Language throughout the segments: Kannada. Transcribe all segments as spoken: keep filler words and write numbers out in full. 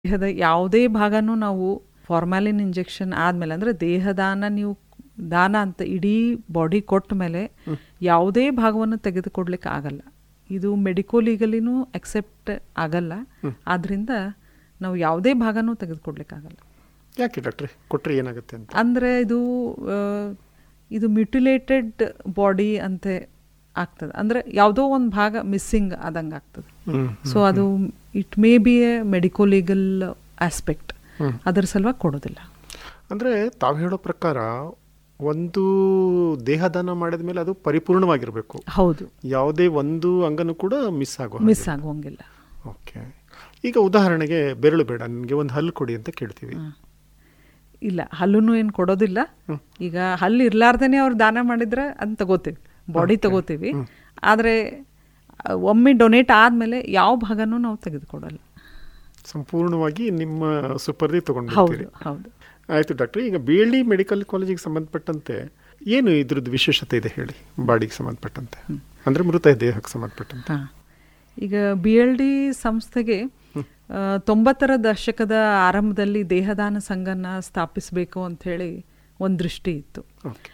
ದೇಹದ ಯಾವುದೇ ಭಾಗನೂ ನಾವು ಫಾರ್ಮಾಲಿನ್ ಇಂಜೆಕ್ಷನ್ ಆದಮೇಲೆ ಅಂದರೆ ದೇಹದಾನ ನೀವು ದಾನ ಅಂತ ಇಡೀ ಬಾಡಿ ಕೊಟ್ಟ ಮೇಲೆ ಯಾವುದೇ ಭಾಗವನ್ನು ತೆಗೆದುಕೊಡ್ಲಿಕ್ಕೆ ಆಗಲ್ಲ. ಇದು ಮೆಡಿಕೋ ಲೀಗಲಿನೂ ಅಕ್ಸೆಪ್ಟ್ ಆಗಲ್ಲ. ಆದ್ದರಿಂದ ನಾವು ಯಾವುದೇ ಭಾಗನೂ ತೆಗೆದುಕೊಡ್ಲಿಕ್ಕೆ ಆಗಲ್ಲ. ಯಾಕೆ ಡಾಕ್ಟ್ರೆ ಕೊಟ್ಟರೆ ಏನಾಗುತ್ತೆ ಅಂತ? ಅಂದರೆ ಇದು ಇದು ಮ್ಯುಟಿಲೇಟೆಡ್ ಬಾಡಿ ಅಂತೆ ಆಗ್ತದೆ. ಅಂದರೆ ಯಾವುದೋ ಒಂದು ಭಾಗ ಮಿಸ್ಸಿಂಗ್ ಆದಂಗೆ ಆಗ್ತದೆ. ಸೊ ಅದು it may be A medico legal aspect, ಅದರ ಸಲುವಾಗಿ ಕೊಡೋದಿಲ್ಲ. ಅಂದರೆ ತಾವು ಹೇಳೋ ಪ್ರಕಾರ ಒಂದು ದೇಹದಾನ ಮಾಡಿದ ಮೇಲೆ ಅದು ಪರಿಪೂರ್ಣವಾಗಿರಬೇಕು. ಹೌದು, ಯಾವುದೇ ಒಂದು ಅಂಗನೂ ಕೂಡ ಮಿಸ್ ಆಗೋ ಮಿಸ್ ಆಗುವಂಗಿಲ್ಲ. ಓಕೆ. ಈಗ ಉದಾಹರಣೆಗೆ ಬೆರಳು ಬೇಡ, ನನಗೆ ಒಂದು ಹಲ್ಲು ಕೊಡಿ ಅಂತ ಕೇಳ್ತೀವಿ. ಇಲ್ಲ, ಹಲ್ಲೂ ಏನು ಕೊಡೋದಿಲ್ಲ. ಈಗ ಹಲ್ಲು ಇರ್ಲಾರ್ದೇ ಅವ್ರು ದಾನ ಮಾಡಿದ್ರೆ ಅದನ್ನ ತಗೋತೀವಿ, ಬಾಡಿ ತಗೋತೀವಿ. ಆದರೆ ಒಮ್ಮೆ ಡೊನೇಟ್ ಆದಮೇಲೆ ಯಾವ ಭಾಗನೂ ನಾವು ತೆಗೆದುಕೊಡಲ್ಲ, ಸಂಪೂರ್ಣವಾಗಿ ನಿಮ್ಮ ಸುಪರ್ದಿ ತಗೊಂಡು. ಹೌದು ಹೌದು. ಆಯಿತು ಡಾಕ್ಟ್ರೆ, ಈಗ ಬಿ ಎಲ್ ಡಿ ಮೆಡಿಕಲ್ ಕಾಲೇಜಿಗೆ ಸಂಬಂಧಪಟ್ಟಂತೆ ಏನು ಇದ್ರದ್ದು ವಿಶೇಷತೆ ಇದೆ ಹೇಳಿ, ಬಾಡಿಗೆ ಸಂಬಂಧಪಟ್ಟಂತೆ, ಅಂದರೆ ಮೃತ ದೇಹಕ್ಕೆ ಸಂಬಂಧಪಟ್ಟಂತೆ. ಹಾಂ, ಈಗ ಬಿ ಎಲ್ ಡಿ ಸಂಸ್ಥೆಗೆ ತೊಂಬತ್ತರ ದಶಕದ ಆರಂಭದಲ್ಲಿ ದೇಹದಾನ ಸಂಘನ ಸ್ಥಾಪಿಸಬೇಕು ಅಂಥೇಳಿ ಒಂದು ದೃಷ್ಟಿ ಇತ್ತು.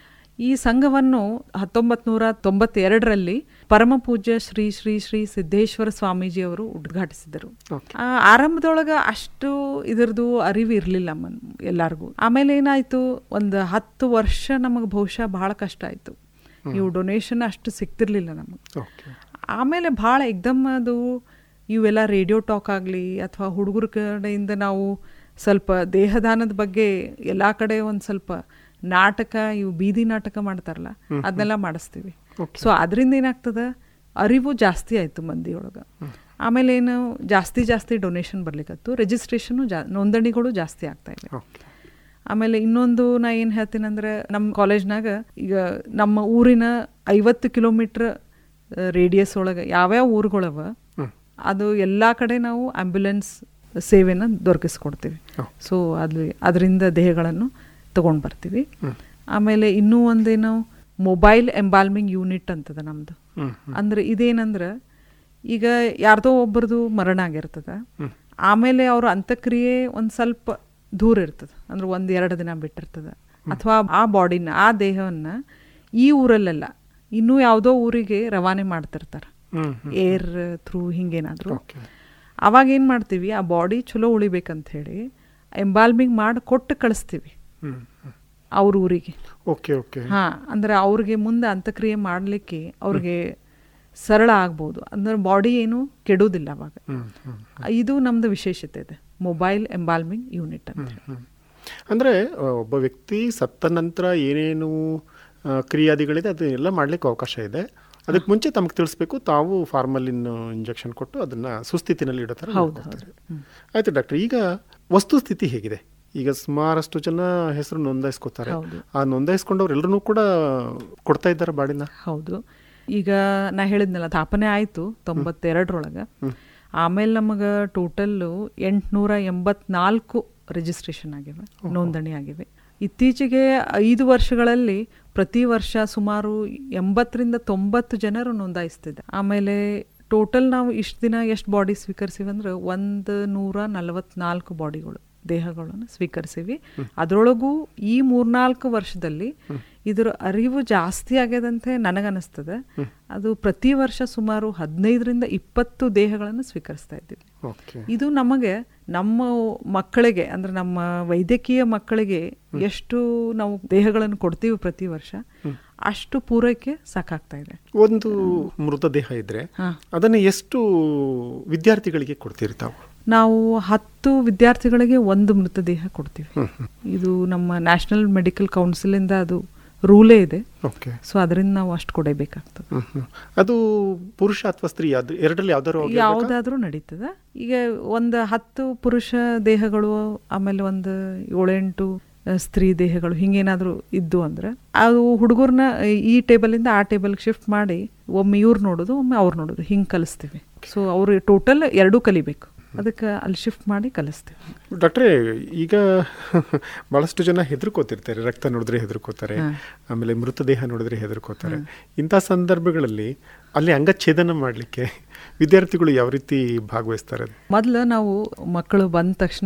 ಈ ಸಂಘವನ್ನು ಹತ್ತೊಂಬತ್ತು ನೂರ ತೊಂಬತ್ತೆರಡರಲ್ಲಿ ಪರಮ ಪೂಜ್ಯ ಶ್ರೀ ಶ್ರೀ ಶ್ರೀ ಸಿದ್ದೇಶ್ವರ ಸ್ವಾಮೀಜಿಯವರು ಉದ್ಘಾಟಿಸಿದರು. ಆ ಆರಂಭದೊಳಗೆ ಅಷ್ಟು ಇದರದ್ದು ಅರಿವು ಇರಲಿಲ್ಲ ಎಲ್ಲರಿಗೂ. ಆಮೇಲೆ ಏನಾಯಿತು, ಒಂದು ಹತ್ತು ವರ್ಷ ನಮಗೆ ಬಹುಶಃ ಭಾಳ ಕಷ್ಟ ಆಯಿತು. ಇವು ಡೊನೇಷನ್ ಅಷ್ಟು ಸಿಗ್ತಿರ್ಲಿಲ್ಲ ನಮಗೆ. ಆಮೇಲೆ ಭಾಳ ಎಕ್ದಮ್ ಅದು ಇವೆಲ್ಲ ರೇಡಿಯೋ ಟಾಕ್ ಆಗಲಿ ಅಥವಾ ಹುಡುಗರ ಕಡೆಯಿಂದ ನಾವು ಸ್ವಲ್ಪ ದೇಹದಾನದ ಬಗ್ಗೆ ಎಲ್ಲ ಕಡೆ ಒಂದು ಸ್ವಲ್ಪ ನಾಟಕ, ಇವು ಬೀದಿ ನಾಟಕ ಮಾಡ್ತಾರಲ್ಲ, ಅದನ್ನೆಲ್ಲ ಮಾಡಿಸ್ತೀವಿ. ಸೊ ಅದರಿಂದ ಏನಾಗ್ತದೆ, ಅರಿವು ಜಾಸ್ತಿ ಆಯಿತು ಮಂದಿಯೊಳಗೆ. ಆಮೇಲೆ ಏನು ಜಾಸ್ತಿ ಜಾಸ್ತಿ ಡೊನೇಷನ್ ಬರ್ಲಿಕ್ಕತ್ತು, ರಿಜಿಸ್ಟ್ರೇಷನು ಜಾ ನೋಂದಣಿಗಳು ಜಾಸ್ತಿ ಆಗ್ತಾ ಇವೆ. ಆಮೇಲೆ ಇನ್ನೊಂದು ನಾ ಏನು ಹೇಳ್ತೀನಿ ಅಂದರೆ, ನಮ್ಮ ಕಾಲೇಜ್ನಾಗ ಈಗ ನಮ್ಮ ಊರಿನ ಐವತ್ತು ಕಿಲೋಮೀಟ್ರ್ ರೇಡಿಯಸ್ ಒಳಗೆ ಯಾವ್ಯಾವ ಊರುಗಳವ ಅದು ಎಲ್ಲ ಕಡೆ ನಾವು ಆ್ಯಂಬ್ಯುಲೆನ್ಸ್ ಸೇವೆನ ದೊರಕಿಸ್ಕೊಡ್ತೀವಿ. ಸೊ ಅದು ಅದರಿಂದ ದೇಹಗಳನ್ನು ತಗೊಂಡು ಬರ್ತೀವಿ. ಆಮೇಲೆ ಇನ್ನೂ ಒಂದೇನು ಮೊಬೈಲ್ ಎಂಬಾಲ್ಮಿಂಗ್ ಯೂನಿಟ್ ಅಂತದ ನಮ್ಮದು. ಅಂದರೆ ಇದೇನಂದ್ರೆ, ಈಗ ಯಾರ್ದೋ ಒಬ್ಬರದು ಮರಣ ಆಗಿರ್ತದೆ, ಆಮೇಲೆ ಅವ್ರ ಅಂತ್ಯಕ್ರಿಯೆ ಒಂದು ಸ್ವಲ್ಪ ದೂರ ಇರ್ತದೆ, ಅಂದ್ರೆ ಒಂದು ಎರಡು ದಿನ ಬಿಟ್ಟಿರ್ತದೆ, ಅಥವಾ ಆ ಬಾಡಿನ ಆ ದೇಹವನ್ನು ಈ ಊರಲ್ಲೆಲ್ಲ ಇನ್ನೂ ಯಾವುದೋ ಊರಿಗೆ ರವಾನೆ ಮಾಡ್ತಿರ್ತಾರೆ ಏರ್ ಥ್ರೂ, ಹಿಂಗೇನಾದರೂ. ಅವಾಗ ಏನು ಮಾಡ್ತೀವಿ, ಆ ಬಾಡಿ ಚಲೋ ಉಳಿಬೇಕಂತ ಹೇಳಿ ಎಂಬಾಲ್ಮಿಂಗ್ ಮಾಡಿ ಕೊಟ್ಟು ಕಳಿಸ್ತೀವಿ ಅವ್ರ ಊರಿಗೆ. Okay okay. ಹಾಂ, ಅಂದರೆ ಅವ್ರಿಗೆ ಮುಂದೆ ಅಂತ್ಯಕ್ರಿಯೆ ಮಾಡಲಿಕ್ಕೆ ಅವ್ರಿಗೆ ಸರಳ ಆಗ್ಬೋದು, ಅಂದ್ರೆ ಬಾಡಿ ಏನು ಕೆಡೋದಿಲ್ಲ ಅವಾಗ. ಇದು ನಮ್ಮದು ವಿಶೇಷತೆ ಇದೆ, ಮೊಬೈಲ್ ಎಂಬಾಲ್ಮಿಂಗ್ ಯೂನಿಟ್ ಅಂತ. ಅಂದರೆ ಒಬ್ಬ ವ್ಯಕ್ತಿ ಸತ್ತ ನಂತರ ಏನೇನು ಕ್ರಿಯಾದಿಗಳಿದೆ ಅದನ್ನೆಲ್ಲ ಮಾಡಲಿಕ್ಕೆ ಅವಕಾಶ ಇದೆ. ಅದಕ್ಕೆ ಮುಂಚೆ ತಮಗೆ ತಿಳಿಸ್ಬೇಕು, ತಾವು ಫಾರ್ಮಲಿನ್ ಇಂಜೆಕ್ಷನ್ ಕೊಟ್ಟು ಅದನ್ನು ಸುಸ್ಥಿತಿನಲ್ಲಿ ಇಡೋ ಥರ ನೋಡ್ಕೊಳ್ತಾರೆ. ಆಯಿತು ಡಾಕ್ಟ್ರೆ, ಈಗ ವಸ್ತುಸ್ಥಿತಿ ಹೇಗಿದೆ? ಈಗ ಸುಮಾರಷ್ಟು ಜನ ಹೆಸರು ನೋಂದಾಯಿಸ್ಕೋತಾರೆ. ಆ ನೋಂದಾಯಿಸ್ಕೊಂಡವ್ರು ಎಲ್ಲರೂ ಕೂಡ ಕೊಡ್ತಾ ಇದ್ದಾರೆ ಬಾಡಿನ? ಹೌದು. ಈಗ ನಾ ಹೇಳಿದ್ನಲ್ಲ, ಸ್ಥಾಪನೆ ಆಯಿತು ತೊಂಬತ್ತೆರಡರೊಳಗೆ. ಆಮೇಲೆ ನಮಗೆ ಟೋಟಲ್ಲು ಎಂಟುನೂರ ಎಂಬತ್ನಾಲ್ಕು ರಿಜಿಸ್ಟ್ರೇಷನ್ ಆಗಿವೆ, ನೋಂದಣಿ ಆಗಿವೆ. ಇತ್ತೀಚೆಗೆ ಐದು ವರ್ಷಗಳಲ್ಲಿ ಪ್ರತಿ ವರ್ಷ ಸುಮಾರು ಎಂಬತ್ತರಿಂದ ತೊಂಬತ್ತು ಜನರು ನೋಂದಾಯಿಸ್ತಿದೆ. ಆಮೇಲೆ ಟೋಟಲ್ ನಾವು ಇಷ್ಟು ದಿನ ಎಷ್ಟು ಬಾಡಿ ಸ್ವೀಕರಿಸಿವಿ ಅಂದ್ರೆ ಒಂದು ನೂರ ನಲವತ್ನಾಲ್ಕು ಬಾಡಿಗಳು, ದೇಹಗಳನ್ನು ಸ್ವೀಕರಿಸಿವಿ. ಅದರೊಳಗೂ ಈ ಮೂರ್ನಾಲ್ಕು ವರ್ಷದಲ್ಲಿ ಇದರ ಅರಿವು ಜಾಸ್ತಿ ಆಗ್ಯದಂತೆ ನನಗನ್ನಿಸ್ತದೆ. ಅದು ಪ್ರತಿ ವರ್ಷ ಸುಮಾರು ಹದಿನೈದರಿಂದ ಇಪ್ಪತ್ತು ದೇಹಗಳನ್ನು ಸ್ವೀಕರಿಸ್ತಾ ಇದ್ದೀವಿ. ಇದು ನಮಗೆ ನಮ್ಮ ಮಕ್ಕಳಿಗೆ, ಅಂದ್ರೆ ನಮ್ಮ ವೈದ್ಯಕೀಯ ಮಕ್ಕಳಿಗೆ ಎಷ್ಟು ನಾವು ದೇಹಗಳನ್ನು ಕೊಡ್ತೀವಿ ಪ್ರತಿ ವರ್ಷ, ಅಷ್ಟು ಪೂರೈಕೆ ಸಾಕಾಗ್ತಾ ಇದೆ. ಒಂದು ಮೃತದೇಹ ಇದ್ರೆ ಅದನ್ನು ಎಷ್ಟು ವಿದ್ಯಾರ್ಥಿಗಳಿಗೆ ಕೊಡ್ತೀರಿ ತಾವು? ನಾವು ಹತ್ತು ವಿದ್ಯಾರ್ಥಿಗಳಿಗೆ ಒಂದು ಮೃತದೇಹ ಕೊಡ್ತೀವಿ. ಇದು ನಮ್ಮ ನ್ಯಾಷನಲ್ ಮೆಡಿಕಲ್ ಕೌನ್ಸಿಲಿಂದ ಅದು ರೂಲೇ ಇದೆ. ಸೊ ಅದರಿಂದ ನಾವು ಅಷ್ಟು ಕೊಡಬೇಕಾಗ್ತದೆ. ಅದು ಪುರುಷ ಅಥವಾ ಸ್ತ್ರೀ ಅದು ಎರಡರಲ್ಲಿ ಯಾವ್ದಾದ್ರು ಯಾವುದಾದ್ರೂ ನಡೀತದೆ. ಈಗ ಒಂದು ಹತ್ತು ಪುರುಷ ದೇಹಗಳು, ಆಮೇಲೆ ಒಂದು ಏಳೆಂಟು ಸ್ತ್ರೀ ದೇಹಗಳು, ಹಿಂಗೇನಾದರೂ ಇದ್ದು ಅಂದ್ರೆ ಅದು ಹುಡುಗರನ್ನ ಈ ಟೇಬಲಿಂದ ಆ ಟೇಬಲ್ಗೆ ಶಿಫ್ಟ್ ಮಾಡಿ ಒಮ್ಮೆ ಇವ್ರು ನೋಡೋದು, ಒಮ್ಮೆ ಅವ್ರು ನೋಡೋದು, ಹಿಂಗೆ ಕಲಿಸ್ತೀವಿ. ಸೊ ಅವರು ಟೋಟಲ್ ಎರಡೂ ಕಲಿಬೇಕು, ಅದಕ್ಕೆ ಅಲ್ಲಿ ಶಿಫ್ಟ್ ಮಾಡಿ ಕಲಿಸ್ತೀವಿ. ಡಾಕ್ಟ್ರೇ, ಈಗ ಭಾಳಷ್ಟು ಜನ ಹೆದರ್ಕೋತಿರ್ತಾರೆ, ರಕ್ತ ನೋಡಿದ್ರೆ ಹೆದರ್ಕೋತಾರೆ, ಆಮೇಲೆ ಮೃತದೇಹ ನೋಡಿದ್ರೆ ಹೆದರ್ಕೋತಾರೆ. ಇಂಥ ಸಂದರ್ಭಗಳಲ್ಲಿ ಅಲ್ಲಿ ಅಂಗಚ್ಛೇದನ ಮಾಡಲಿಕ್ಕೆ ವಿದ್ಯಾರ್ಥಿಗಳು ಯಾವ ರೀತಿ ಭಾಗವಹಿಸ್ತಾರೆ? ಮೊದಲು ನಾವು ಮಕ್ಕಳು ಬಂದ ತಕ್ಷಣ